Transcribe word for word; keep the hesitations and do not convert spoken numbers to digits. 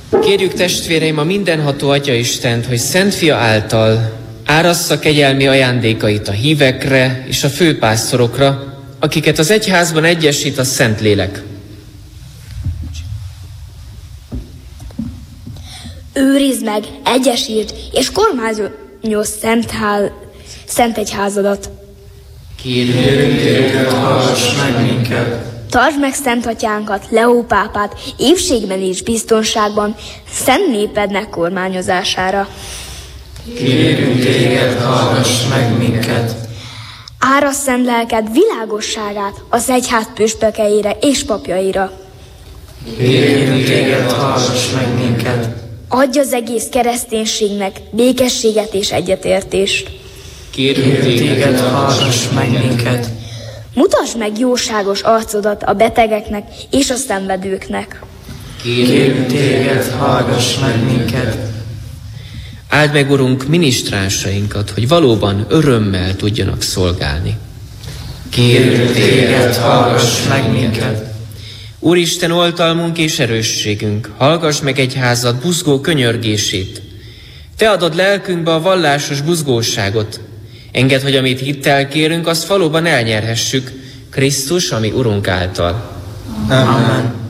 Kérjük testvéreim a mindenható Atya Istent, hogy Szent Fia által árassza kegyelmi ajándékait a hívekre és a főpásztorokra, akiket az egyházban egyesít a Szentlélek. Őrizd meg, egyesítsd és kormányozz szent, hál, szent egyházadat. Kérjük téged, hallgass meg minket. Tartsd meg Szent Atyánkat, Leó pápát, épségben és biztonságban, szent népednek kormányozására. Kérjük téged, hallgass meg minket. Árasz szent lelked világosságát az egyház püspökeire és papjaira. Kérjük téged, hallgass meg minket. Adj az egész kereszténységnek békességet és egyetértést. Kérjük téged, hallgass meg minket. Mutasd meg jóságos arcodat a betegeknek és a szenvedőknek. Kérjük téged, hallgass meg minket. Áld meg, Urunk, minisztránsainkat, hogy valóban örömmel tudjanak szolgálni. Kérjük téged, hallgass meg minket. Úristen, oltalmunk és erősségünk, hallgass meg egyházad buzgó könyörgését. Te adod lelkünkbe a vallásos buzgóságot. Engedd, hogy amit hittel kérünk, azt valóban elnyerhessük, Krisztus, ami Urunk által. Amen.